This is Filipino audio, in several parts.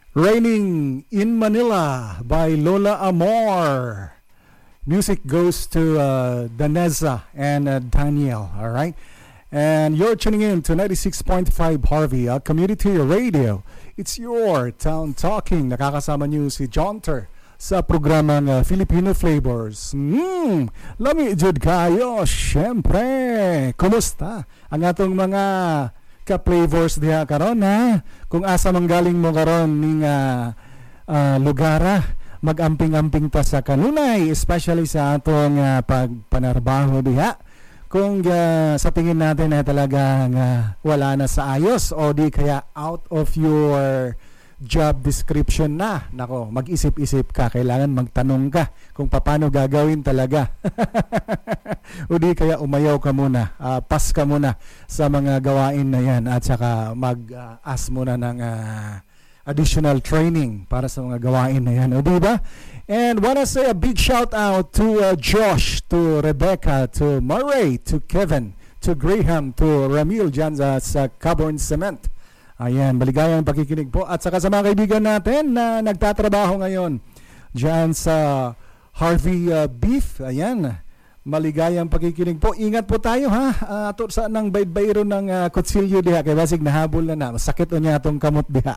Raining in Manila by Lola Amor. Music goes to Daneza and Daniel, all right? And you're tuning in to 96.5 Harvey, Community Radio. It's your Town Talking. Nakakasama niyo si Jonter sa programang Filipino Flavors. Lami jud kayo, syempre. Kumusta ang atong mga ka-flavors diha karon ha? Kung asa manggaling mo karon ning lugara, mag-amping-amping ta sa kanunay, especially sa atong pagpanarbaho diha. Kung sa tingin natin ay talagang wala na sa ayos o di kaya out of your job description na, nako, mag-isip-isip ka, kailangan magtanong ka kung paano gagawin talaga. O di kaya umayaw ka muna, pass ka muna sa mga gawain na yan at saka mag-ask muna ng additional training para sa mga gawain na yan, o di ba? And wanna say a big shout out to Josh, to Rebecca, to Murray, to Kevin, to Graham, to Ramil dyan sa Caborn Cement. Ayan, maligayang pakikinig po. At saka sa mga kaibigan natin na nagtatrabaho ngayon dyan sa Harvey Beef. Ayan, maligayang pakikinig po. Ingat po tayo ha. Ato sa nang bayro ng kutsilyo diha. Kaya basig nahabol na. Masakit o niya itong kamot diha.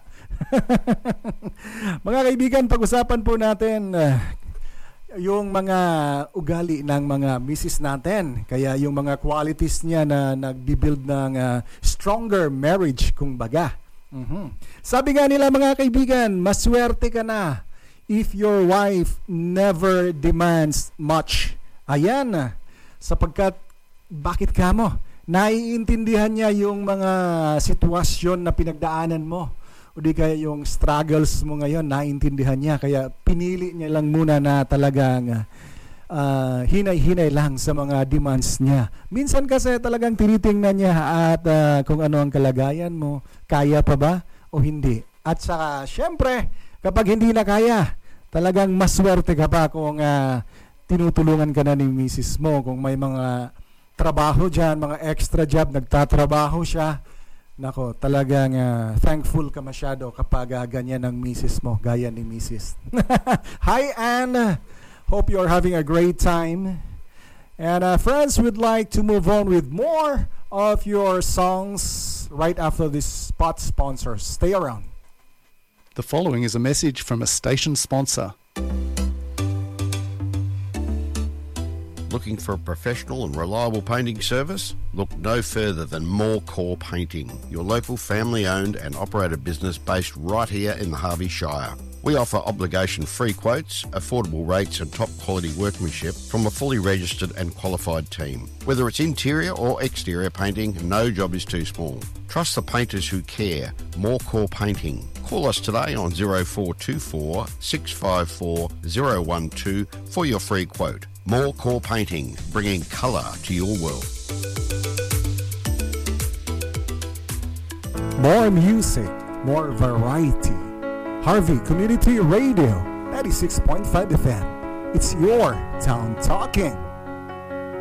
Mga kaibigan, pag-usapan po natin yung mga ugali ng mga misis natin. Kaya yung mga qualities niya na nagbibuild ng stronger marriage, kung baga. Sabi nga nila mga kaibigan, maswerte ka na if your wife never demands much. Ayan, sapagkat bakit ka mo? Naiintindihan niya yung mga sitwasyon na pinagdaanan mo. O di kaya yung struggles mo ngayon, naiintindihan niya. Kaya pinili niya lang muna na talagang hinay-hinay lang sa mga demands niya. Minsan kasi talagang tinitingnan niya at kung ano ang kalagayan mo, kaya pa ba o hindi. At saka, syempre, kapag hindi na kaya, talagang maswerte ka pa kung tinutulungan ka na ni misis mo. Kung may mga trabaho dyan, mga extra job, nagtatrabaho siya, nako, talagang thankful ka masyado kapag ganyan ang misis mo, gaya ni misis. Hi, Anne! Hope you're having a great time. And friends, we'd like to move on with more of your songs right after this spot sponsor. Stay around. The following is a message from a station sponsor. Looking for a professional and reliable painting service? Look no further than More Core Painting, your local family-owned and operated business based right here in the Harvey Shire. We offer obligation-free quotes, affordable rates and top-quality workmanship from a fully registered and qualified team. Whether it's interior or exterior painting, no job is too small. Trust the painters who care. More Core Painting. Call us today on 0424 654 012 for your free quote. More Core Painting, bringing colour to your world. More music, more variety. Harvey Community Radio, 96.5 FM. It's your Town Talking.